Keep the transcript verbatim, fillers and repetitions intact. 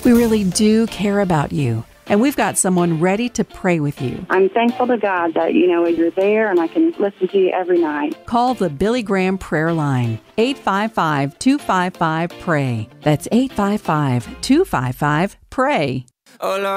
We really do care about you, and we've got someone ready to pray with you. I'm thankful to God that, you know, you're there and I can listen to you every night. Call the Billy Graham Prayer Line, eight five five, two five five, P R A Y. That's eight five five, two five five, P R A Y. Oh, Lord.